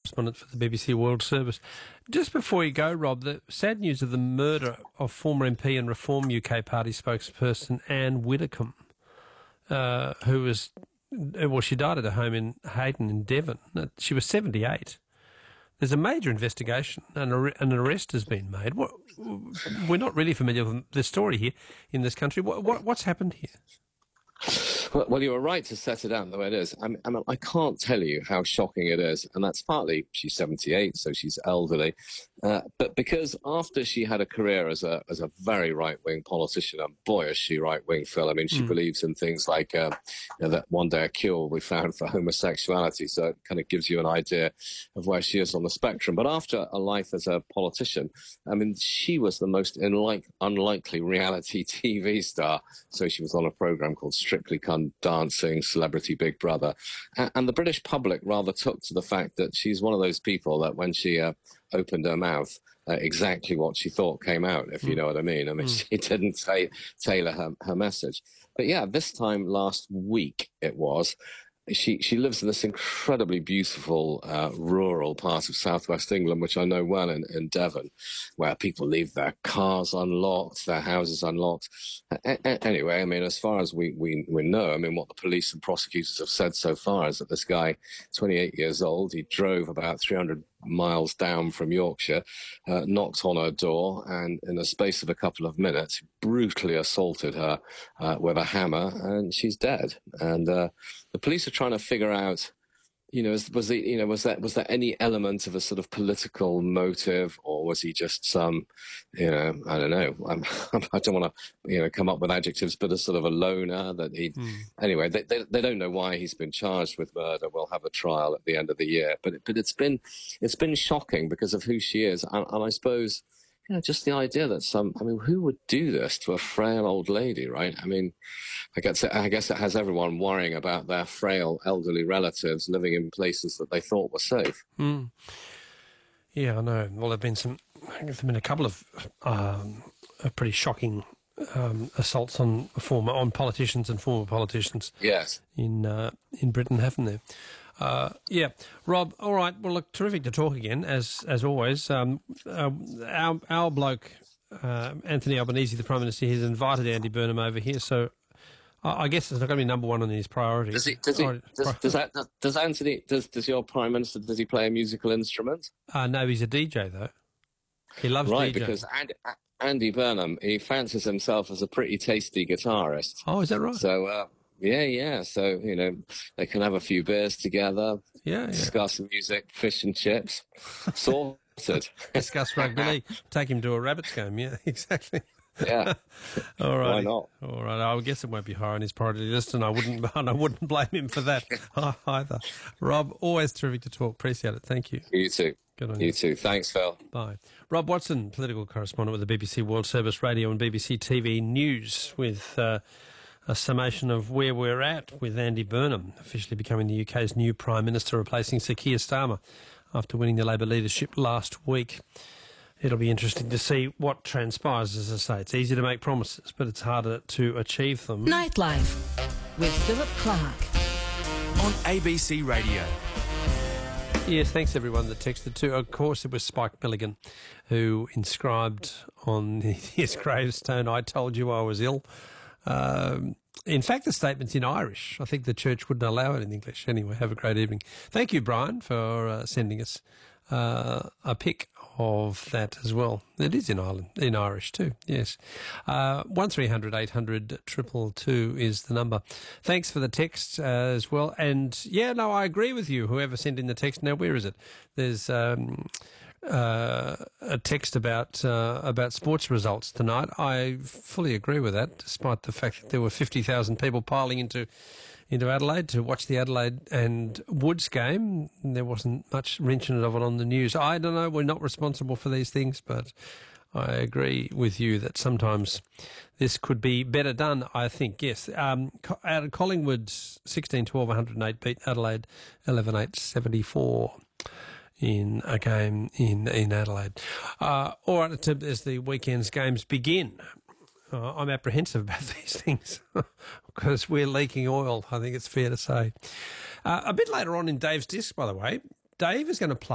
correspondent for the BBC World Service. Just before you go, Rob, the sad news of the murder of former MP and Reform UK Party spokesperson Anne Widdecombe, who was, well, she died at her home in Hayden in Devon. She was 78. There's a major investigation and an arrest has been made. We're not really familiar with the story here in this country. What's happened here? Well, you were right to set it out the way it is. I can't tell you how shocking it is, and that's partly she's 78, so she's elderly, but because after she had a career as a very right-wing politician, and boy, is she right-wing, Phil. I mean, she believes in things like that one day a cure will be found for homosexuality, so it kind of gives you an idea of where she is on the spectrum. But after a life as a politician, I mean, she was the most unlikely reality TV star. So she was on a program called Strictly Come Dancing, Celebrity Big Brother. And the British public rather took to the fact that she's one of those people that when she opened her mouth, exactly what she thought came out, if you know what I mean. I mean, she didn't tailor her message. But yeah, this time last week it was, she lives in this incredibly beautiful rural part of southwest England, which I know well in Devon, where people leave their cars unlocked, their houses unlocked. Anyway, I mean, as far as we know, I mean, what the police and prosecutors have said so far is that this guy, 28 years old, he drove about 300 miles down from Yorkshire, knocked on her door, and in the space of a couple of minutes, brutally assaulted her with a hammer, and she's dead. And the police are trying to figure out, you know, was there any element of a sort of political motive, or was he just some, you know, I don't know. I don't want to, you know, come up with adjectives, but a sort of a loner that he. Anyway, they don't know why he's been charged with murder. We'll have a trial at the end of the year, but it's been shocking because of who she is, and I suppose, you know, just the idea that who would do this to a frail old lady, right? I mean, I guess it has everyone worrying about their frail elderly relatives living in places that they thought were safe. Yeah, I know. Well, there've been a couple of pretty shocking assaults on politicians and former politicians. Yes. In Britain, haven't there? Yeah, Rob. All right. Well, look, terrific to talk again, as always. Our bloke, Anthony Albanese, the Prime Minister, has invited Andy Burnham over here. So I guess it's not going to be number one on his priorities. Does your Prime Minister, does he play a musical instrument? No, he's a DJ though. He loves right, DJing. because Andy Burnham, he fancies himself as a pretty tasty guitarist. Oh, is that right? So. Yeah. So, you know, they can have a few beers together, discuss some music, fish and chips, sorted. Discuss rugby league, take him to a Rabbits game, yeah, exactly. Yeah. All right. Why not? All right. I guess it won't be high on his priority list, and I wouldn't blame him for that either. Rob, always terrific to talk. Appreciate it. Thank you. You too. Good on you. You too. Thanks, Phil. Bye. Rob Watson, political correspondent with the BBC World Service Radio and BBC TV News, with a summation of where we're at with Andy Burnham officially becoming the UK's new Prime Minister, replacing Sir Keir Starmer after winning the Labor leadership last week. It'll be interesting to see what transpires. As I say, it's easy to make promises, but it's harder to achieve them. Nightlife with Philip Clark on ABC Radio. Yes, thanks everyone that texted too. Of course, it was Spike Milligan who inscribed on his gravestone, "I told you I was ill." In fact, the statement's in Irish. I think the church wouldn't allow it in English. Anyway, have a great evening. Thank you, Brian, for sending us a pic of that as well. It is in Irish too, yes. 1300 800 222 is the number. Thanks for the text as well. And, yeah, no, I agree with you, whoever sent in the text. Now, where is it? There's a text about sports results tonight. I fully agree with that, despite the fact that there were 50,000 people piling into Adelaide to watch the Adelaide and Woods game. There wasn't much mention of it on the news. I don't know, we're not responsible for these things, but I agree with you that sometimes this could be better done, I think, yes. Out of Collingwood, 16-12, 108 beat Adelaide 11-8, 74 in a game in Adelaide. All right, as the weekend's games begin, I'm apprehensive about these things because we're leaking oil, I think it's fair to say. A bit later on in Dave's disc, by the way, Dave is going to play